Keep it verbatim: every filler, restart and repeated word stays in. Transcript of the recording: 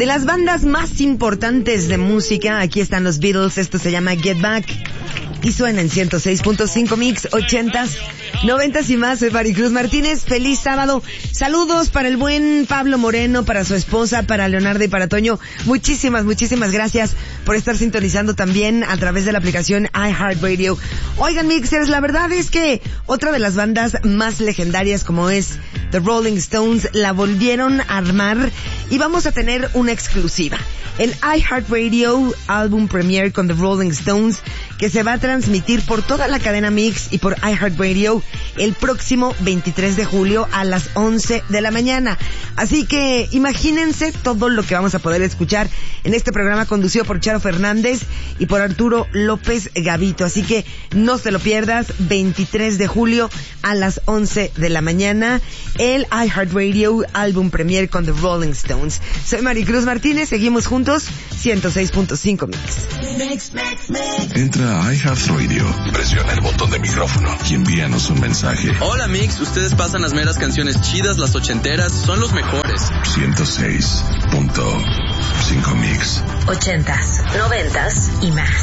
De las bandas más importantes de música, aquí están los Beatles, esto se llama Get Back. Y suena en ciento seis punto cinco Mix, ochentas, noventas y más. Soy Maricruz Martínez, feliz sábado. Saludos para el buen Pablo Moreno, para su esposa, para Leonardo y para Toño. Muchísimas, muchísimas gracias por estar sintonizando también a través de la aplicación iHeartRadio. Oigan, Mixers, la verdad es que otra de las bandas más legendarias como es The Rolling Stones la volvieron a armar y vamos a tener una exclusiva. El iHeartRadio Album Premiere con The Rolling Stones, que se va a transmitir por toda la cadena Mix y por iHeartRadio el próximo veintitrés de julio a las once de la mañana. Así que imagínense todo lo que vamos a poder escuchar en este programa conducido por Charo Fernández y por Arturo López Gavito. Así que no se lo pierdas, veintitrés de julio a las once de la mañana, el iHeartRadio Album Premiere con The Rolling Stones. Soy Maricruz Martínez, seguimos juntos. ciento seis punto cinco Mix. Entra a iHeartRadio, presiona el botón de micrófono y envíanos un mensaje. Hola Mix, ustedes pasan las meras canciones chidas, las ochenteras, son los mejores. ciento seis punto cinco Mix. Ochentas, noventas y más.